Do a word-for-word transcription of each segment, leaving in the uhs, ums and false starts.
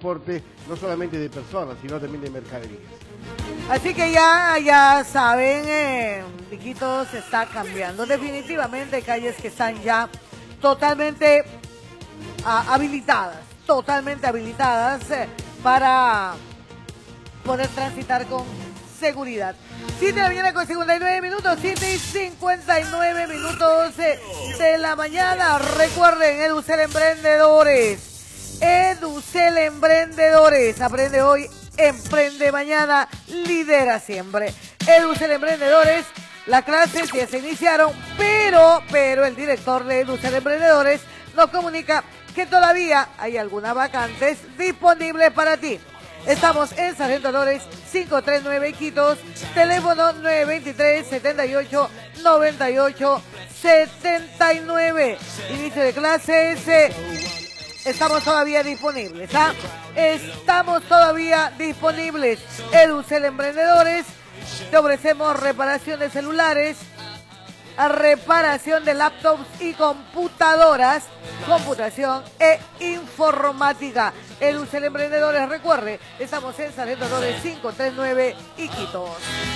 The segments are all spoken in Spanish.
transporte no solamente de personas, sino también de mercaderías. Así que ya, ya saben, eh, Iquitos se está cambiando. Definitivamente hay calles que están ya totalmente uh, habilitadas, totalmente habilitadas eh, para poder transitar con seguridad. siete de la mañana con cincuenta y nueve minutos, siete y cincuenta y nueve minutos eh, de la mañana. Recuerden, Educel Emprendedores, Educel Emprendedores, aprende hoy, emprende mañana, lidera siempre. Educel Emprendedores, las clases ya se iniciaron, pero, pero el director de Educel Emprendedores nos comunica que todavía hay algunas vacantes disponibles para ti. Estamos en Sargento Dolores quinientos treinta y nueve Iquitos, teléfono nueve dos tres, siete ocho, nueve ocho siete nueve. Inicio de clases, eh, estamos todavía disponibles, ¿ah? Estamos todavía disponibles. Educel Emprendedores, te ofrecemos reparación de celulares, reparación de laptops y computadoras, computación e informática. Educel Emprendedores, recuerde, estamos en Sargento Dolores quinientos treinta y nueve Iquitos.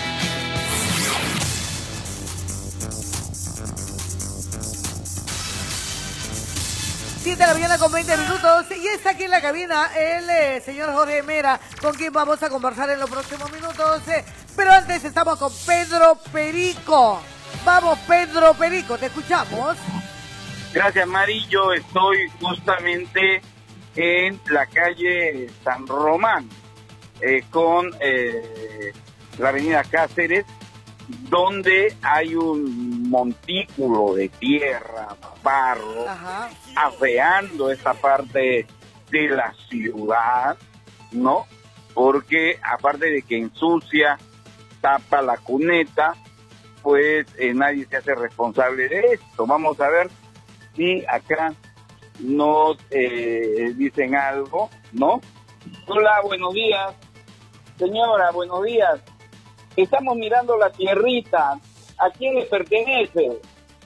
siete de la mañana con veinte minutos y está aquí en la cabina el eh, señor Jorge Mera, con quien vamos a conversar en los próximos minutos. Eh, pero antes estamos con Pedro Perico. Vamos, Pedro Perico, te escuchamos. Gracias, Mari. Yo estoy justamente en la calle San Román, eh, con eh, la avenida Cáceres, donde hay un montículo de tierra, barro, Ajá. afeando esta parte de la ciudad, ¿no? Porque aparte de que ensucia, tapa la cuneta, pues eh, nadie se hace responsable de esto. Vamos a ver si acá nos eh, dicen algo, ¿no? Hola, buenos días. Señora, buenos días. Estamos mirando la tierrita. ¿A quién le pertenece?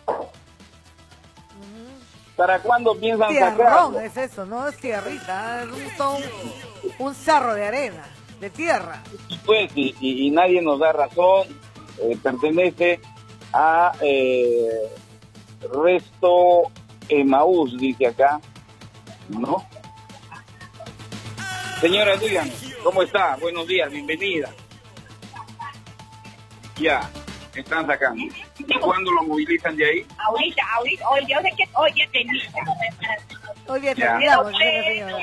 ¿Para cuándo piensan Tierrón sacarlo? es eso, no es tierrita, es un, todo un, un cerro de arena, de tierra. Y pues, y, y, y nadie nos da razón. Eh, pertenece a eh, Resto Emaús, dice acá, ¿no? Señora, díganme, ¿cómo está? Buenos días, bienvenida. Ya, están sacando. ¿Y cuándo lo movilizan de ahí? Ahorita, ahorita, hoy yo sé que hoy ya tenía. Hoy día Ya. terminamos, señora.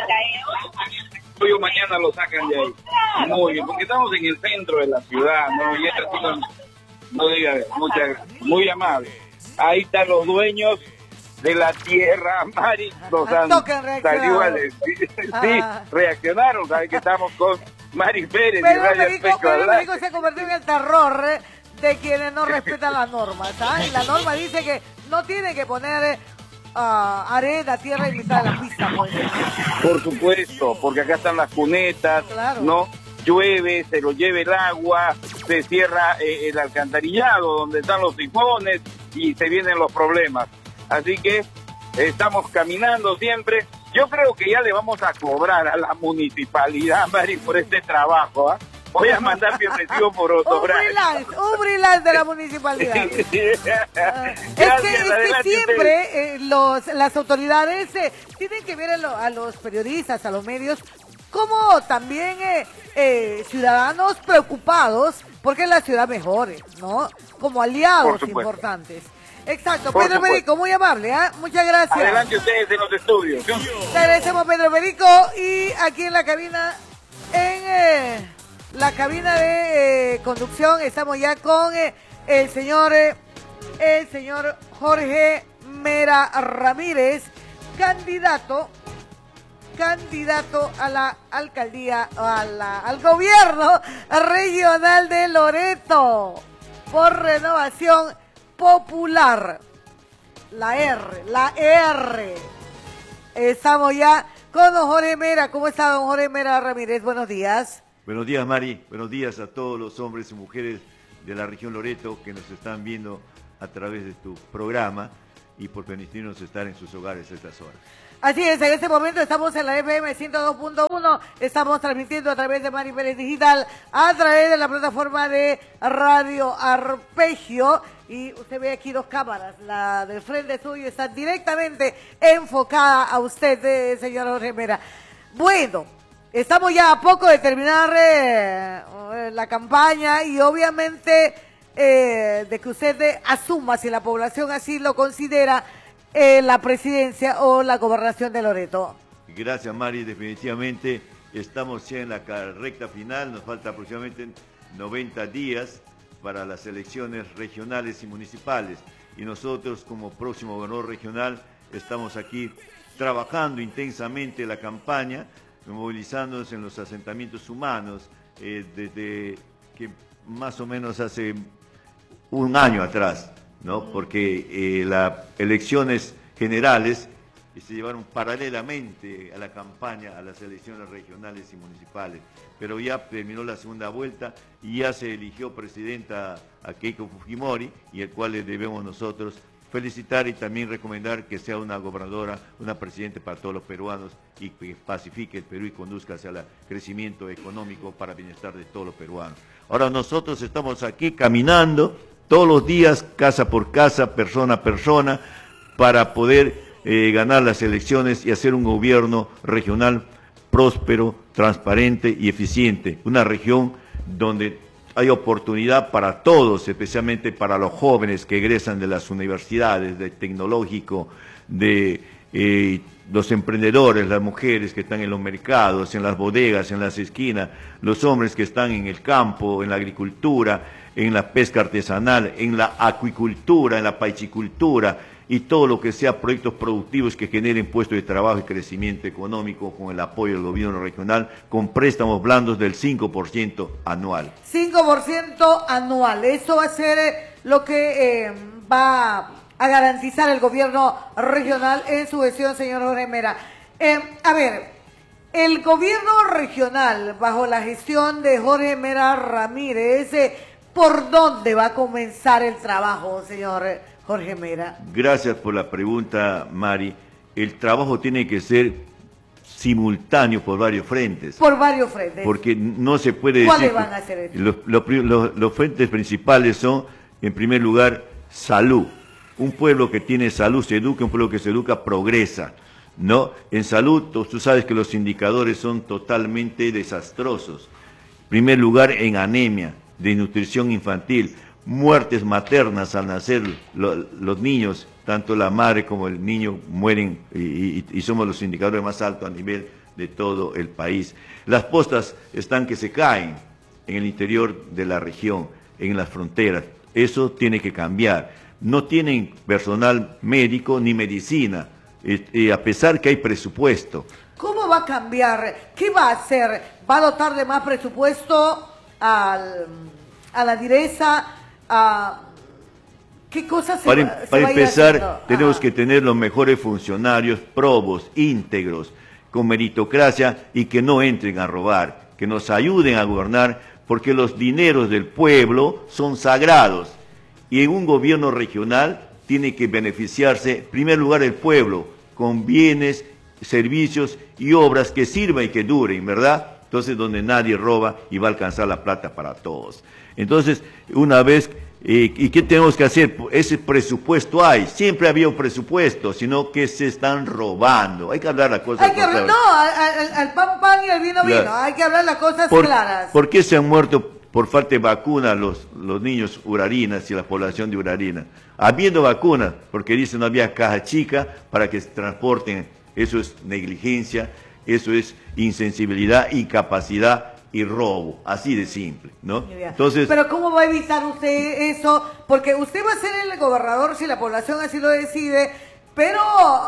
Hoy o mañana lo sacan de ahí. Muy bien, porque estamos en el centro de la ciudad, ¿no? Y esta cosa, no diga, muchas, muy amable. Ahí están los dueños de la tierra, Mari, nos han salido a decir, sí, reaccionaron, ¿sabes? Que estamos con Mari Pérez Pedro y Raya Perico, Pecho Pedro Alá. Perico se ha convertido en el terror eh, de quienes no respetan las normas, ¿ah? Y la norma dice que no tiene que poner uh, arena, tierra en mitad de la pista, pues. Por supuesto, porque acá están las cunetas, Claro. ¿no? Llueve, se lo lleve el agua, se cierra eh, el alcantarillado donde están los sifones y se vienen los problemas. Así que estamos caminando siempre. Yo creo que ya le vamos a cobrar a la municipalidad, Mari, por este trabajo, ¿ah? Voy a mandar mi recibo por Un otobrar. freelance, un freelance de la municipalidad. Ah, es que, es que adelante siempre eh, los, las autoridades eh, tienen que ver a, lo- a los periodistas, a los medios, como también eh, eh, ciudadanos preocupados porque la ciudad mejore, ¿no? Como aliados Por supuesto. importantes. Exacto, Por Pedro supuesto. Perico, muy amable, ¿ah? Muchas gracias. Adelante ustedes en los estudios. Te agradecemos, Pedro Perico, y aquí en la cabina, en eh, la cabina de eh, conducción, estamos ya con eh, el señor, eh, el señor Jorge Mera Ramírez, candidato, candidato a la alcaldía, a la, al gobierno regional de Loreto, por Renovación Popular. La R, la R. Estamos ya con don Jorge Mera. ¿Cómo está don Jorge Mera Ramírez? Buenos días. Buenos días, Mari. Buenos días a todos los hombres y mujeres de la región Loreto que nos están viendo a través de tu programa y por permitirnos estar en sus hogares a estas horas. Así es, en este momento estamos en la F M ciento dos punto uno, estamos transmitiendo a través de Mari Pérez Digital, a través de la plataforma de Radio Arpegio, y usted ve aquí dos cámaras, la del frente suyo está directamente enfocada a usted, eh, señor Jorge Mera. Bueno, estamos ya a poco de terminar eh, la campaña y obviamente eh, de que usted eh, asuma, si la población así lo considera, Eh, la presidencia o la gobernación de Loreto. Gracias, Mari. Definitivamente estamos ya en la recta final, nos falta aproximadamente noventa días para las elecciones regionales y municipales, y nosotros como próximo gobernador regional estamos aquí trabajando intensamente la campaña, movilizándonos en los asentamientos humanos eh, desde que más o menos hace un año atrás, ¿no? Porque eh, las elecciones generales se llevaron paralelamente a la campaña, a las elecciones regionales y municipales, pero ya terminó la segunda vuelta y ya se eligió presidenta a Keiko Fujimori, y el cual le debemos nosotros felicitar y también recomendar que sea una gobernadora, una presidenta para todos los peruanos, y que pacifique el Perú y conduzca hacia el crecimiento económico para bienestar de todos los peruanos. Ahora nosotros estamos aquí caminando todos los días, casa por casa, persona a persona, para poder eh, ganar las elecciones y hacer un gobierno regional próspero, transparente y eficiente. Una región donde hay oportunidad para todos, especialmente para los jóvenes que egresan de las universidades, del tecnológico, de eh, los emprendedores, las mujeres que están en los mercados, en las bodegas, en las esquinas, los hombres que están en el campo, en la agricultura, en la pesca artesanal, en la acuicultura, en la paichicultura, y todo lo que sea proyectos productivos que generen puestos de trabajo y crecimiento económico con el apoyo del gobierno regional, con préstamos blandos del cinco por ciento anual. cinco por ciento anual, eso va a ser lo que eh, va a garantizar el gobierno regional en su gestión, señor Jorge Mera. Eh, a ver, el gobierno regional, bajo la gestión de Jorge Mera Ramírez, eh, ¿por dónde va a comenzar el trabajo, señor Jorge Mera? Gracias por la pregunta, Mari. El trabajo tiene que ser simultáneo por varios frentes. Por varios frentes. Porque no se puede decir... ¿Cuáles van a ser estos? Los, los, los, los frentes principales son, en primer lugar, salud. Un pueblo que tiene salud se educa, un pueblo que se educa progresa, ¿no? En salud, tú sabes que los indicadores son totalmente desastrosos. En primer lugar, en anemia, desnutrición infantil, muertes maternas al nacer, lo, los niños, tanto la madre como el niño mueren y, y, y somos los indicadores más altos a nivel de todo el país. Las postas están que se caen en el interior de la región, en las fronteras. Eso tiene que cambiar. No tienen personal médico ni medicina, y, y a pesar que hay presupuesto. ¿Cómo va a cambiar? ¿Qué va a hacer? ¿Va a dotar de más presupuesto al, a la direza? A, ¿Qué cosas se Para, va, se para va empezar, a ir haciendo? tenemos Ah. que tener los mejores funcionarios, probos, íntegros, con meritocracia y que no entren a robar, que nos ayuden a gobernar, porque los dineros del pueblo son sagrados. Y en un gobierno regional tiene que beneficiarse, en primer lugar, el pueblo, con bienes, servicios y obras que sirvan y que duren, ¿verdad? Entonces, donde nadie roba y va a alcanzar la plata para todos. Entonces, una vez, eh, ¿y qué tenemos que hacer? Ese presupuesto hay, siempre había un presupuesto, sino que se están robando. Hay que hablar las cosas Hay que hablar, claras. no, al, al- al pan pan y al vino Claro. vino, hay que hablar las cosas ¿Por, claras. ¿Por qué se han muerto por falta de vacuna los, los niños urarinas y la población de Urarina? Habiendo vacunas, porque dicen no había caja chica para que se transporten, eso es negligencia, eso es insensibilidad, incapacidad y robo, así de simple, ¿no? Entonces, Pero ¿cómo va a evitar usted eso? Porque usted va a ser el gobernador si la población así lo decide, pero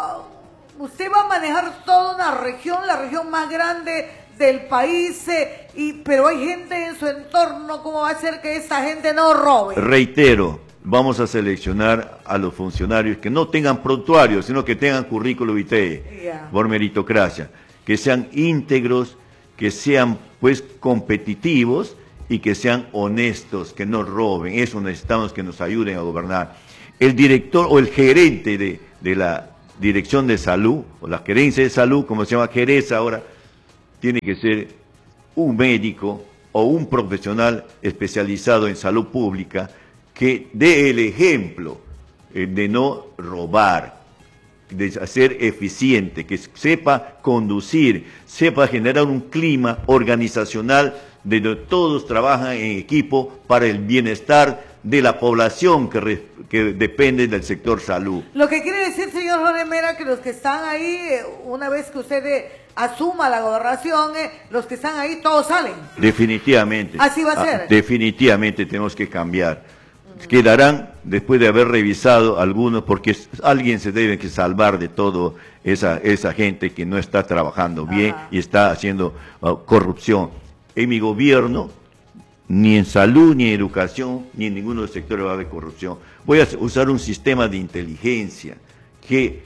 usted va a manejar toda una región, la región más grande del país, eh, y pero hay gente en su entorno, ¿cómo va a hacer que esa gente no robe? reitero, vamos a seleccionar a los funcionarios que no tengan prontuarios, sino que tengan currículo vitae, Ya. por meritocracia, que sean íntegros, que sean pues competitivos y que sean honestos, que no roben. Eso necesitamos, que nos ayuden a gobernar. El director o el gerente de, de, la, dirección de salud, o la gerencia de salud, como se llama Jerez ahora, tiene que ser un médico o un profesional especializado en salud pública que dé el ejemplo eh, de no robar, de ser eficiente, que sepa conducir, sepa generar un clima organizacional de donde todos trabajan en equipo para el bienestar de la población que, re, que depende del sector salud. Lo que quiere decir, señor Jorge Mera, que los que están ahí, una vez que usted eh, asuma la gobernación, eh, los que están ahí todos salen. Definitivamente. Así va a ser. Ah, definitivamente tenemos que cambiar. Quedarán después de haber revisado algunos, porque alguien se debe que salvar de todo esa, esa gente que no está trabajando bien. Ajá. Y está haciendo uh, corrupción. En mi gobierno, ni en salud, ni en educación, ni en ninguno de los sectores va a haber corrupción. Voy a usar un sistema de inteligencia que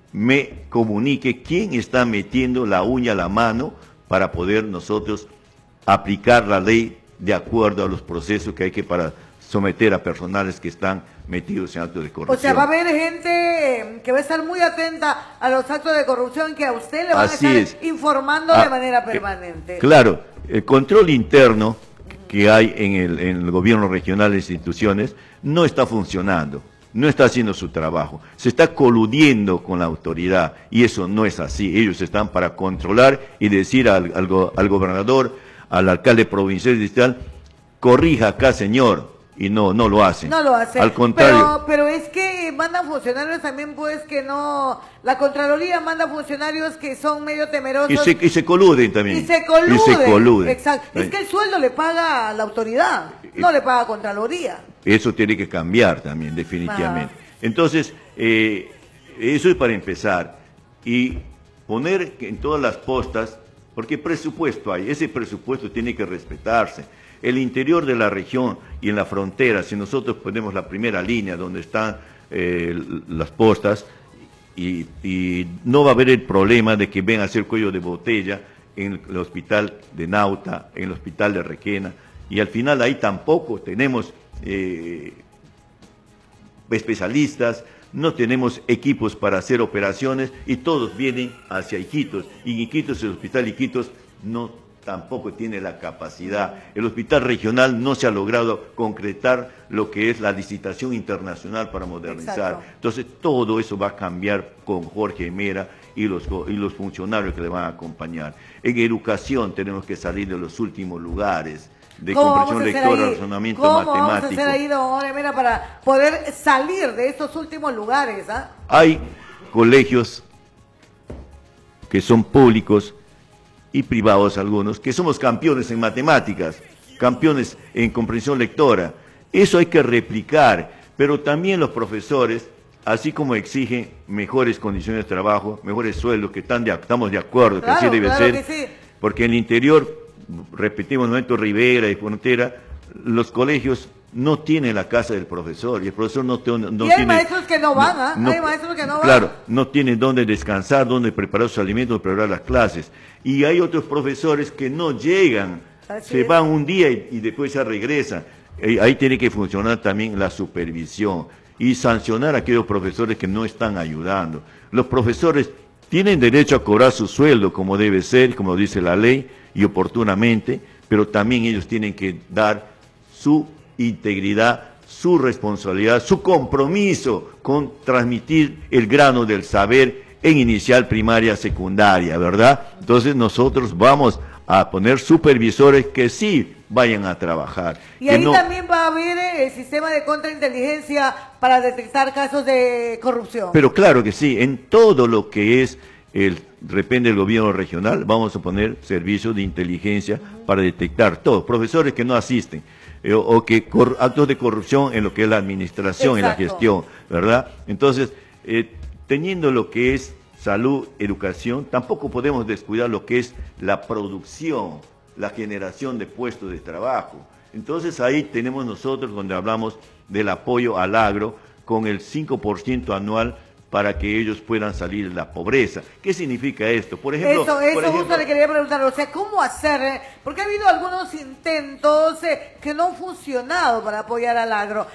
me comunique quién está metiendo la uña a la mano para poder nosotros aplicar la ley de acuerdo a los procesos que hay que para someter a personales que están metidos en actos de corrupción. O sea, va a haber gente que va a estar muy atenta a los actos de corrupción que a usted le van Así a estar es. informando ah, de manera permanente. Eh, claro, el control interno que hay en el, en el gobierno regional de instituciones no está funcionando, no está haciendo su trabajo, se está coludiendo con la autoridad y eso no es así. Ellos están para controlar y decir al, al, al gobernador, al alcalde provincial y distrital, corrija acá, señor. Y no, no lo hacen. No lo hacen. Al contrario. Pero, pero es que mandan funcionarios también, pues, que no... La Contraloría manda funcionarios que son medio temerosos. Y se, y se coluden también. Y se coluden. Y se coluden. Exacto. Es que el sueldo le paga a la autoridad, no le paga a Contraloría. Eso tiene que cambiar también, definitivamente. Ah. Entonces, eh, eso es para empezar. Y poner en todas las postas, porque presupuesto hay, ese presupuesto tiene que respetarse. El interior de la región y en la frontera, si nosotros ponemos la primera línea donde están eh, las postas, y, y no va a haber el problema de que vengan a hacer cuello de botella en el hospital de Nauta, en el hospital de Requena, y al final ahí tampoco tenemos eh, especialistas, no tenemos equipos para hacer operaciones y todos vienen hacia Iquitos, y en Iquitos, el hospital Iquitos no tampoco tiene la capacidad. El hospital regional no se ha logrado concretar lo que es la licitación internacional para modernizar. Exacto. Entonces todo eso va a cambiar con Jorge Mera y los, y los funcionarios que le van a acompañar. En educación tenemos que salir de los últimos lugares de comprensión lectora, razonamiento matemático. ¿Cómo vamos a hacer ahí, don Jorge Mera, para poder salir de estos últimos lugares? ¿Ah? Hay colegios que son públicos y privados algunos, que somos campeones en matemáticas, campeones en comprensión lectora. Eso hay que replicar, pero también los profesores, así como exigen mejores condiciones de trabajo, mejores sueldos, que están de, estamos de acuerdo, claro, que así debe claro ser, que sí. Porque en el interior, repetimos, momento Rivera y Frontera, los colegios no tienen la casa del profesor, y el profesor no, no, no y hay tiene... maestros que no van, ¿ah? No, hay maestros que no van. Claro, no tienen dónde descansar, dónde preparar sus alimentos, dónde preparar las clases. Y hay otros profesores que no llegan, Así se es. van un día y, y después ya regresan. Eh, ahí tiene que funcionar también la supervisión y sancionar a aquellos profesores que no están ayudando. Los profesores tienen derecho a cobrar su sueldo como debe ser, como dice la ley, y oportunamente, pero también ellos tienen que dar su integridad, su responsabilidad, su compromiso con transmitir el grano del saber en inicial, primaria, secundaria, ¿verdad? Entonces nosotros vamos a poner supervisores que sí vayan a trabajar. Y ahí no... también va a haber el sistema de contrainteligencia para detectar casos de corrupción. Pero claro que sí, en todo lo que es el depende del gobierno regional, vamos a poner servicios de inteligencia uh-huh. para detectar todo, profesores que no asisten, eh, o, o que cor, actos de corrupción en lo que es la administración y la gestión, ¿verdad? Entonces, eh, teniendo lo que es salud, educación, tampoco podemos descuidar lo que es la producción, la generación de puestos de trabajo. Entonces ahí tenemos nosotros donde hablamos del apoyo al agro con el cinco por ciento anual para que ellos puedan salir de la pobreza. ¿Qué significa esto? Por ejemplo, eso, eso por ejemplo, justo le quería preguntar, o sea, ¿cómo hacer? eh? Porque ha habido algunos intentos eh, que no han funcionado para apoyar al agro,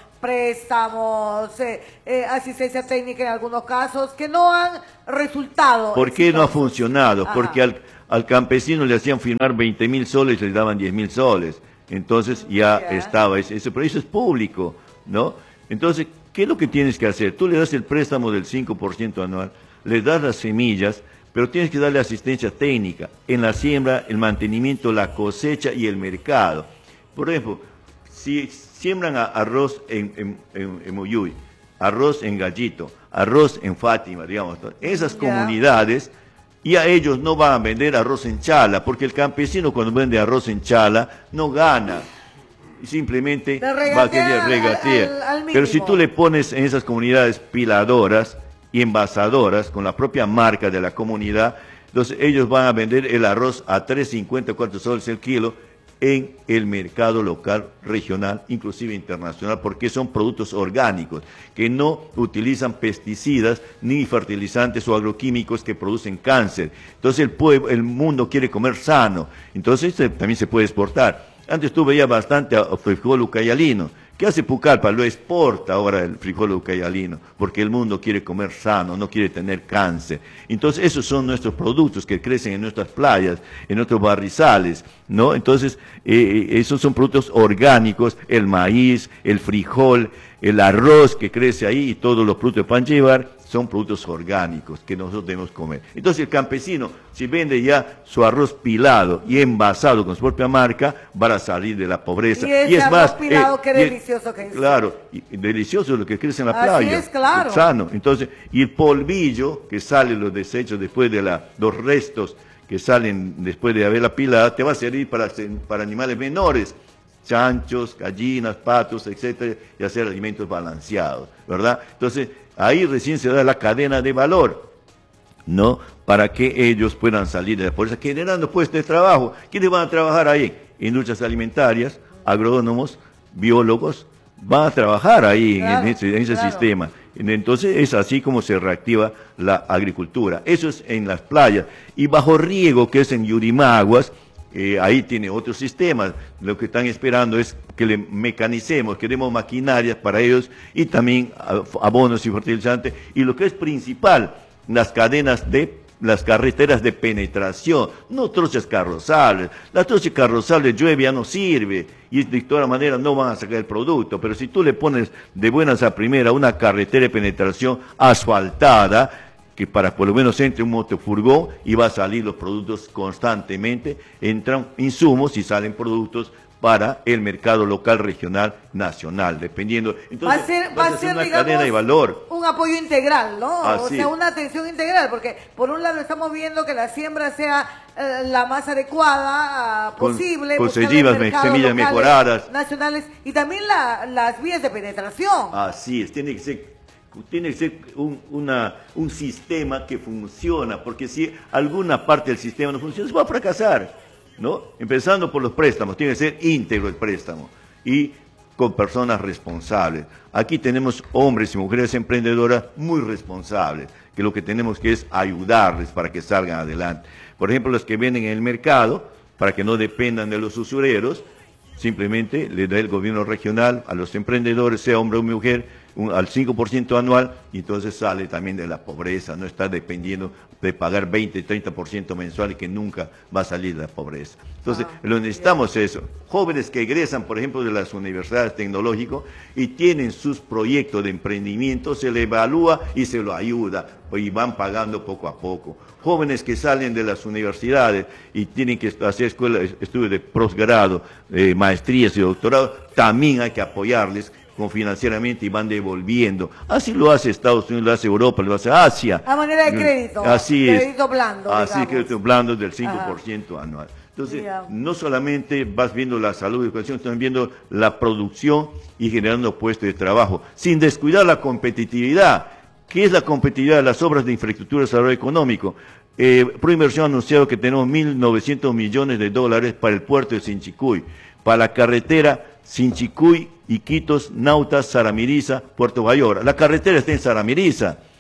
préstamos, eh, eh, asistencia técnica en algunos casos, que no han resultado. ¿Por qué no ha exitosos. funcionado? Ajá. Porque al, al campesino le hacían firmar veinte mil soles y le daban diez mil soles. Entonces ya Ya. estaba eso, eso, pero eso es público, ¿no? Entonces, ¿qué es lo que tienes que hacer? Tú le das el préstamo del cinco por ciento anual, le das las semillas, pero tienes que darle asistencia técnica en la siembra, el mantenimiento, la cosecha y el mercado. Por ejemplo, si siembran a- arroz en, en, en, en Moyuy, arroz en Gallito, arroz en Fátima, digamos, ¿no? Esas Ya. comunidades, y a ellos no van a vender arroz en chala, porque el campesino cuando vende arroz en chala no gana. Y simplemente Le va a querer regatea regatear. al- al Pero si mínimo. tú le pones en esas comunidades piladoras y envasadoras con la propia marca de la comunidad, entonces ellos van a vender el arroz a tres cincuenta, cuatro soles el kilo en el mercado local, regional, inclusive internacional, porque son productos orgánicos que no utilizan pesticidas ni fertilizantes o agroquímicos que producen cáncer. Entonces el pueblo, el mundo quiere comer sano, entonces eh, también se puede exportar. Antes tú veías bastante a frijol ucayalino. ¿Qué hace Pucallpa? Lo exporta ahora el frijol ucayalino, porque el mundo quiere comer sano, no quiere tener cáncer. Entonces, esos son nuestros productos que crecen en nuestras playas, en nuestros barrizales, ¿no? Entonces, eh, esos son productos orgánicos, el maíz, el frijol, el arroz que crece ahí y todos los productos de pan llevar son productos orgánicos que nosotros debemos comer. Entonces el campesino, si vende ya su arroz pilado y envasado con su propia marca, va a salir de la pobreza. Y ese es arroz más, pilado, qué y es- delicioso que es. Claro, y, y delicioso lo que crece en la Así playa. es, claro. Sano. Entonces, y el polvillo que sale los desechos después de la, los restos que salen después de haberla pilada, te va a servir para, para animales menores. Chanchos, gallinas, patos, etcétera, y hacer alimentos balanceados, ¿verdad? Entonces, ahí recién se da la cadena de valor, ¿no? Para que ellos puedan salir de la pobreza, generando puestos de trabajo. ¿Quiénes van a trabajar ahí? Industrias alimentarias, agrónomos, biólogos, van a trabajar ahí Claro, en ese, en ese claro. sistema. Entonces, es así como se reactiva la agricultura. Eso es en las playas. Y bajo riego, que es en Yurimaguas, Eh, ahí tiene otro sistema. Lo que están esperando es que le mecanicemos, que demos maquinarias para ellos y también abonos y fertilizantes. Y lo que es principal, las cadenas de, las carreteras de penetración, no trochas carrozales. Las trochas carrozales llueve ya no sirve y de todas maneras no van a sacar el producto. Pero si tú le pones de buenas a primera una carretera de penetración asfaltada, que para por lo menos entre un motofurgón y va a salir los productos constantemente, entran insumos y salen productos para el mercado local, regional, nacional, dependiendo. Entonces, va a ser, va vas a hacer ser una digamos, cadena de valor. un apoyo integral, ¿no? Así o sea, es. una atención integral, porque por un lado estamos viendo que la siembra sea eh, la más adecuada ah, Con- posible, con buscando semillas me- mercados semillas locales, mejoradas. nacionales, y también la- las vías de penetración. Así es, tiene que ser, tiene que ser un, una, un sistema que funciona, porque si alguna parte del sistema no funciona, se va a fracasar, ¿no? Empezando por los préstamos, tiene que ser íntegro el préstamo y con personas responsables. Aquí tenemos hombres y mujeres emprendedoras muy responsables, que lo que tenemos que es ayudarles para que salgan adelante. Por ejemplo, los que venden en el mercado, para que no dependan de los usureros, simplemente le da el gobierno regional a los emprendedores, sea hombre o mujer, un, al cinco por ciento anual, y entonces sale también de la pobreza, no está dependiendo de pagar veinte, treinta por ciento mensual y que nunca va a salir de la pobreza. Entonces, Ah, lo necesitamos eso. Jóvenes que egresan, por ejemplo, de las universidades tecnológicas y tienen sus proyectos de emprendimiento, se le evalúa y se lo ayuda, y van pagando poco a poco. Jóvenes que salen de las universidades y tienen que hacer escuelas, estudios de posgrado, eh, maestrías y doctorados, también hay que apoyarles con financieramente y van devolviendo. Así lo hace Estados Unidos, lo hace Europa, lo hace Asia. A manera de crédito, Así es. crédito blando, Así, digamos. crédito blando del cinco por ciento anual. Entonces, Ya. no solamente vas viendo la salud y educación, estás viendo la producción y generando puestos de trabajo, sin descuidar la competitividad. ¿Qué es la competitividad de las obras de infraestructura de desarrollo económico? Eh, Proinversión ha anunciado que tenemos mil novecientos millones de dólares para el puerto de Sinchicuy, para la carretera Sinchicuy, Iquitos, Nauta, Saramiriza, Puerto Bayora. La carretera está en Saramiriza,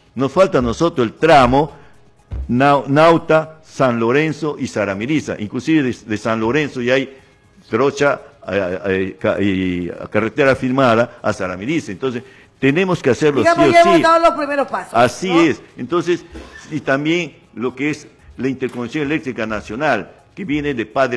Nos falta a nosotros el tramo Nau- Nauta, San Lorenzo y Saramiriza. Inclusive de, de San Lorenzo ya hay trocha eh, eh, ca- y carretera firmada a Saramiriza. Entonces, tenemos que hacerlo Digamos, sí o ya sí. hemos dado los primeros pasos. Así ¿no? es. Entonces, y también lo que es la interconexión eléctrica nacional, que viene de Padre